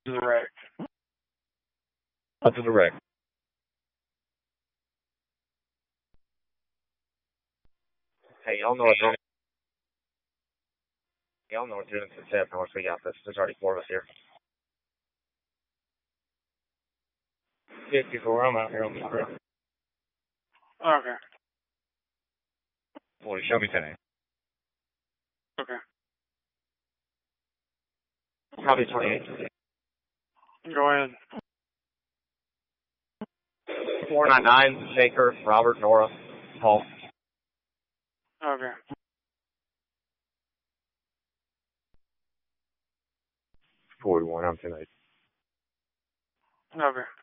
Direct. That's a direct. Hey, y'all know what units is 7 North. We got this. There's already 4 of us here. 54, I'm out here on the crew. Okay. 40, show me 10A. Okay. Copy 28. Go ahead. 499, Shaker, Robert, Nora, Paul. Okay. 41, I'm 10-8. Okay.